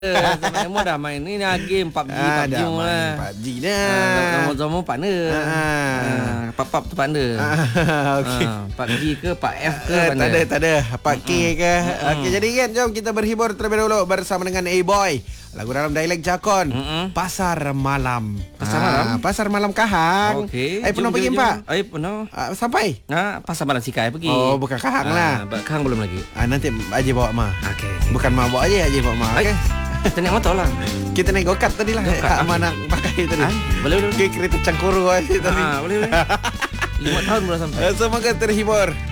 Semua dah main ni game PUBG, PUBG dah mula. main PUBG dah. Zaman partner. Pap tu partner. Okey. PUBG ke Pak F ke partner? Tak ada. Pak K ke. Okey, jadi kan jom kita berhibur terlebih dahulu bersama dengan A-Boy. Lagu dalam dialek Jakon. Pasar Malam. Pasar Malam Kahang. Okey. Pernah pergi Pak? Pernah. Sampai? Pasar Malam Sikai pergi. Oh, bukan Kahang lah. Kahang belum lagi. Nanti Aji bawa Ma. Okey. Bukan Ma bawa Aji bawa Ma. Okey. Kita naik motor lah. Kita naik go-kart tadi lah. Mana pakai tadi. Boleh. Kereta cangkuru tadi. Boleh. 5 tahun belum sampai. Semoga terhibur.